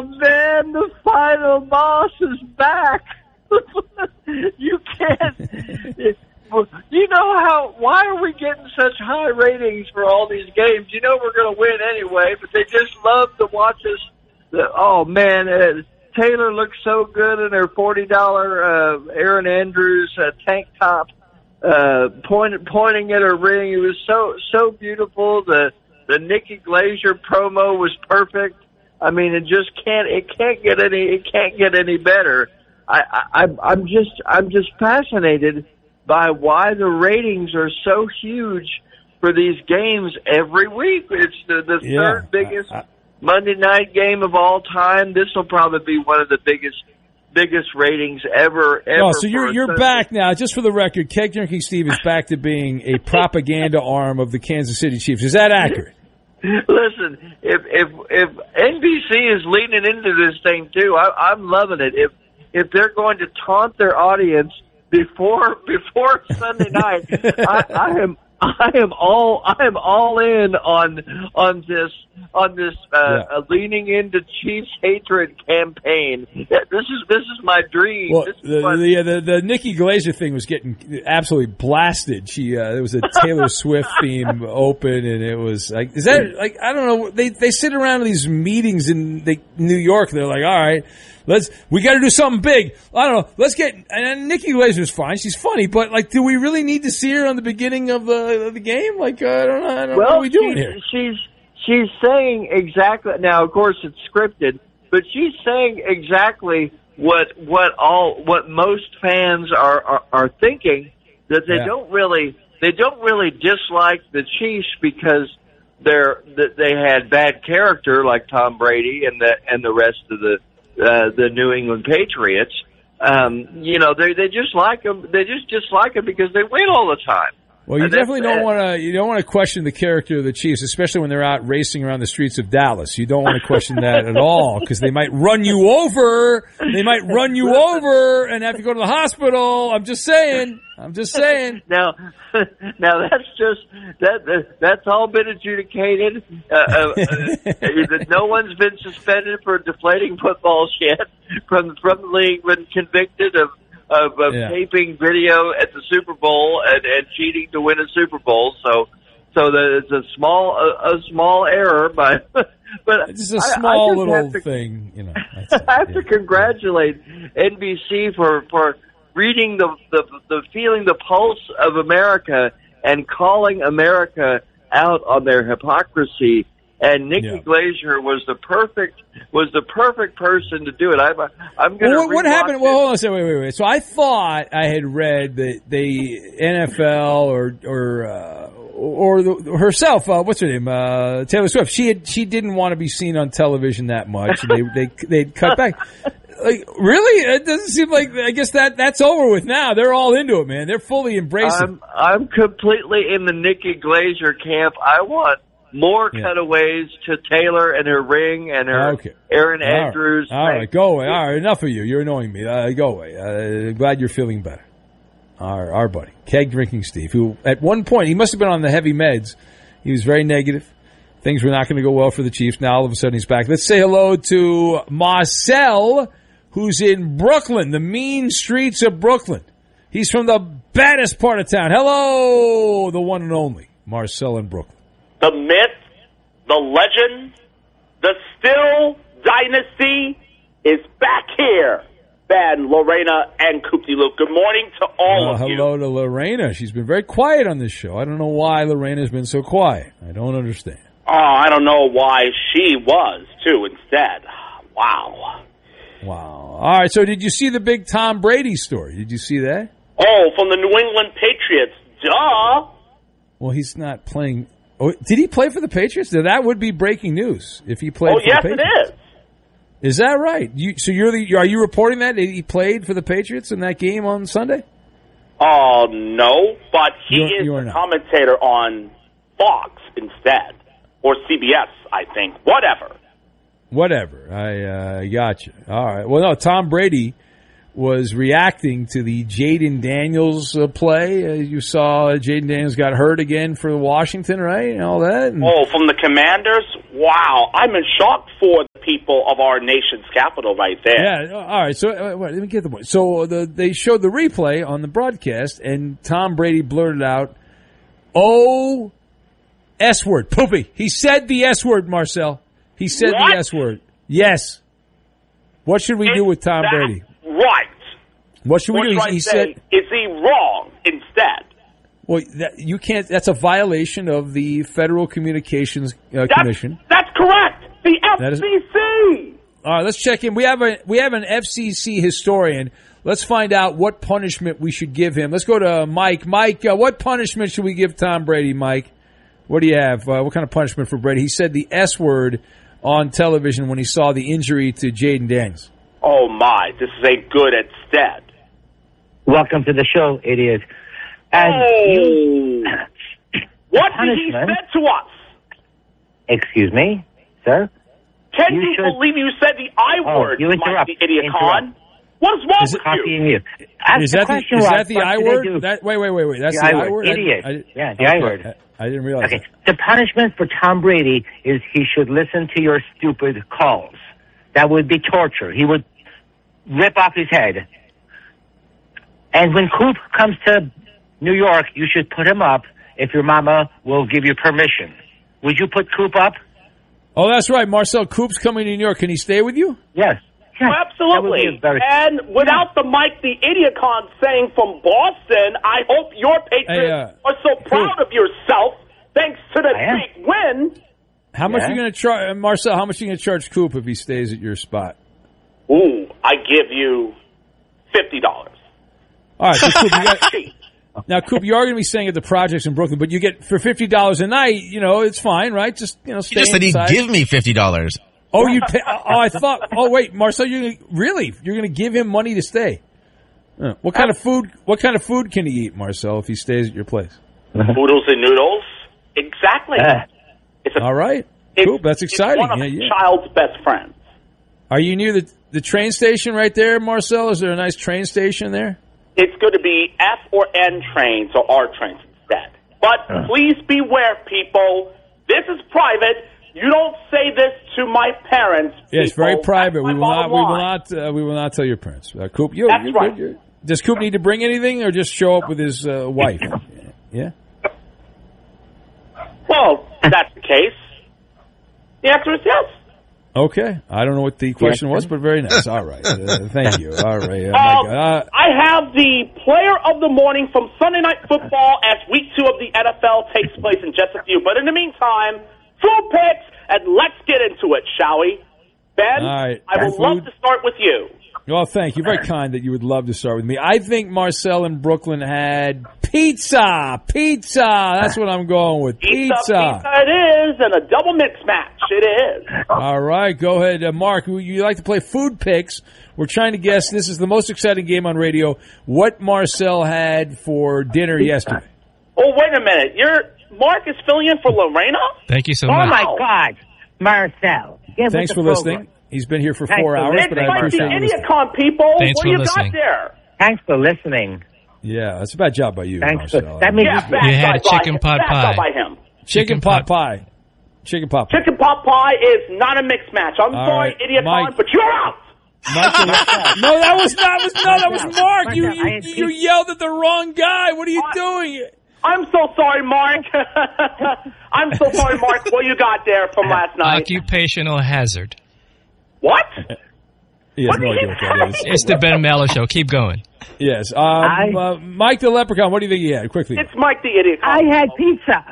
oh man, the final boss is back. You can't. You know why are we getting such high ratings for all these games? You know we're going to win anyway, but they just love to watch us. Oh, man, Taylor looks so good in her $40 Erin Andrews tank top, pointing at her ring. It was so beautiful. The Nikki Glaser promo was perfect. I mean, it can't get any better. I'm just fascinated by why the ratings are so huge for these games every week. It's the third biggest Monday night game of all time. This will probably be one of the biggest ratings ever. Oh, so you're back now. Just for the record, Keg Drinking Steve is back to being a propaganda arm of the Kansas City Chiefs. Is that accurate? Listen, if NBC is leaning into this thing too, I'm loving it. If they're going to taunt their audience before Sunday night, I am all in on this leaning into Chiefs hatred campaign. This is my dream. Well, the Nikki Glaser thing was getting absolutely blasted. There was a Taylor Swift theme open, and it was like, is that like, I don't know. They sit around in these meetings in New York. They're like, all right, we got to do something big. I don't know. Let's get, and Nikki Glaser's fine. She's funny, but like, do we really need to see her on the beginning of the game? Like, I don't know. What are we doing here? She's saying exactly. Now, of course, it's scripted, but she's saying exactly what most fans are thinking, that they don't really dislike the Chiefs because they had bad character like Tom Brady and the rest of the New England Patriots. They just like them. They just dislike them because they win all the time. Well, you definitely don't want to question the character of the Chiefs, especially when they're out racing around the streets of Dallas. You don't want to question that at all, because they might run you over. They might run you over and have to go to the hospital. I'm just saying. Now that's all been adjudicated. No one's been suspended for deflating footballs yet from the league, been convicted of taping video at the Super Bowl and cheating to win a Super Bowl. So it's a small error, but it's a small little thing, you know. I have to congratulate NBC for reading the feeling the pulse of America and calling America out on their hypocrisy. And Nikki Glaser was the perfect person to do it. I'm going to. What happened? Well, hold on a second. Wait. So I thought I had read that the NFL or herself, what's her name, Taylor Swift. She didn't want to be seen on television that much. They'd cut back. Like, really? It doesn't seem like. I guess that's over with now. They're all into it, man. They're fully embracing. I'm completely in the Nikki Glaser camp. I want more cutaways to Taylor and her ring and her Erin Andrews. All right, go away. All right, enough of you. You're annoying me. Go away. Glad you're feeling better. Our buddy, Keg Drinking Steve, who at one point, he must have been on the heavy meds. He was very negative. Things were not going to go well for the Chiefs. Now all of a sudden he's back. Let's say hello to Marcel, who's in Brooklyn, the mean streets of Brooklyn. He's from the baddest part of town. Hello, the one and only Marcel in Brooklyn. The myth, the legend, the still dynasty is back here. Ben, Lorena, and Koopty Luke. Good morning to all of you. Hello to Lorena. She's been very quiet on this show. I don't know why Lorena's been so quiet. I don't understand. Oh, I don't know why she was, too, instead. Wow. All right, so did you see the big Tom Brady story? Did you see that? Oh, from the New England Patriots. Duh. Well, he's not playing. Oh, did he play for the Patriots? That would be breaking news if he played for the Patriots. Oh, yes, it is. Is that right? Are you reporting that he played for the Patriots in that game on Sunday? Oh, no, but he is a commentator on Fox instead, or CBS, I think. Whatever. I got you. All right. Well, no, Tom Brady was reacting to the Jaden Daniels play. You saw Jaden Daniels got hurt again for Washington, right, and all that. Oh, from the Commanders? Wow, I'm in shock for the people of our nation's capital right there. Yeah, all right. So let me get the point. So they showed the replay on the broadcast, and Tom Brady blurted out, "Oh, S word, poopy." He said the S word, Marcel. He said What? the S word. Yes. What should we do with Tom Brady? Right. What should we do? He said, is he wrong instead? "Well, you can't. That's a violation of the Federal Communications Commission." That's correct. The That is- FCC. All right, let's check in. We have an FCC historian. Let's find out what punishment we should give him. Let's go to Mike. Mike, what punishment should we give Tom Brady, Mike? What do you have? What kind of punishment for Brady? He said the S word on television when he saw the injury to Jaden Daniels. Oh, my. This is a good instead. Welcome to the show, idiot. And What did he say to us? Excuse me, sir? Can You you should- believe you said the I word, you interrupt. Mike the Idiot Interrupt. Con? What's wrong with you? Copying you. Ask Is the that question, the Ross, I what word? did I do? Wait. That's The the I I word. word? Idiot. Yeah, the I word. I didn't realize Okay, that. the punishment for Tom Brady is he should listen to your stupid calls. That would be torture. He would rip off his head. And when Coop comes to New York, you should put him up if your mama will give you permission. Would you put Coop up? Oh, that's right. Marcel Coop's coming to New York. Can he stay with you? Yes. Oh, absolutely. And without the Mike the Idiot Con saying from Boston, I hope your Patriots are so proud of yourself thanks to the big win. How much are you going to charge, Marcel? How much are you going to charge Coop if he stays at your spot? Ooh, I give you $50. All right, so Coop, now Coop, you are going to be staying at the projects in Brooklyn, but you get for $50 a night. You know, it's fine, right? Just stay He just said he'd inside. give me $50. Oh, you pay? Oh, I thought. Oh, wait, Marcel, you're going to give him money to stay? What kind of food? What kind of food can he eat, Marcel, if he stays at your place? Oodles and noodles. Exactly. All right, Coop, that's exciting. It's one of a child's best friends. Are you near the train station right there, Marcel? Is there a nice train station there? It's going to be F or N trains or R trains instead. But please beware, people. This is private. You don't say this to my parents. Yeah, it's very people. private. That's We my will not. bottom We will line. not. We will not tell your parents. Coop, That's you're right. good. Does Coop need to bring anything, or just show up with his wife? Yeah. Well, if that's the case. The answer is yes. Okay. I don't know what the question was, but very nice. All right. Thank you. All right. Oh my God. I have the player of the morning from Sunday Night Football as week 2 of the NFL takes place in just a few. But in the meantime, food picks, and let's get into it, shall we? Ben, all right. I would love to start with you. Well, thank you. Very kind that you would love to start with me. I think Marcel in Brooklyn had pizza. Pizza. That's what I'm going with. Pizza. It is, and a double mix match. It is. All right. Go ahead. Mark, you like to play food picks. We're trying to guess. This is the most exciting game on radio. What Marcel had for dinner yesterday. Oh, wait a minute. Mark is filling in for Lorena? Thank you so Oh, much. my God. Marcel. Thanks for listening. He's been here for 4 hours, but I appreciate the you Idiot listening. Con, people. Thanks what for do you listening. got there? Thanks for listening. Yeah, that's a bad job by you, Thanks. Marcel. That means You had a chicken pot pie. By him. Chicken pot pie. Chicken pot pie. Chicken pot pie is not a mixed match. I'm All sorry, right, Idiot Mike. Con, but you're out. No, that was Mark. You yelled at the wrong guy. What are you doing? I'm so sorry, Mark. I'm so sorry, Mark. What you got there from last night? Occupational hazard. What? He has no idea what that is. It's the Ben Mallow Show. Keep going. Yes. Mike the Leprechaun, what do you think he had? Quickly. It's Mike the Idiot Con. I had pizza.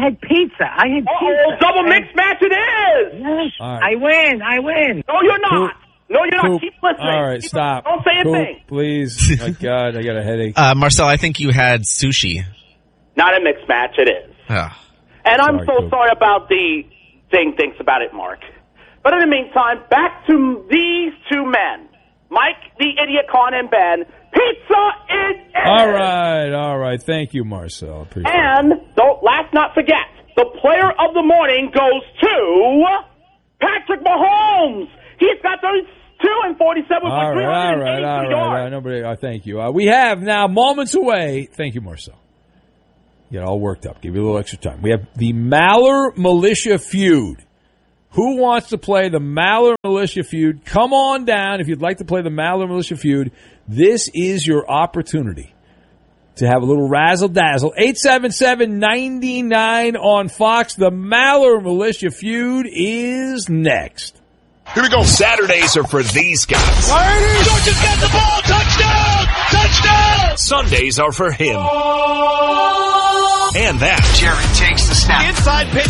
Oh, double mixed match it is. Yes. All right. I win. No, you're not. No, you're not. Coop. Keep listening. All right, Keep stop. Don't say a Coop, thing. please. My God, I got a headache. Marcel, I think you had sushi. Not a mixed match, it is. Ah. And I'm Sorry, so Coop. sorry about the thing thinks about it, Mark. But in the meantime, back to these two men, Mike the Idiot Con and Ben. Pizza it is. All right. Thank you, Marcel. Appreciate it. And let's not forget, the player of the morning goes to Patrick Mahomes. He's got 32 and 47 All for 382 right. yards. Nobody. Thank you. We have now moments away. Thank you, Marcel. Get all worked up. Give you a little extra time. We have the Maller Militia feud. Who wants to play the Maller Militia feud? Come on down if you'd like to play the Maller Militia feud. This is your opportunity to have a little razzle-dazzle. 877-99 on Fox. The Maller Militia feud is next. Here we go. Saturdays are for these guys. Georgia's got the ball. Touchdown! Touchdown! Sundays are for him. And that. Jared takes the snap. Inside pitch.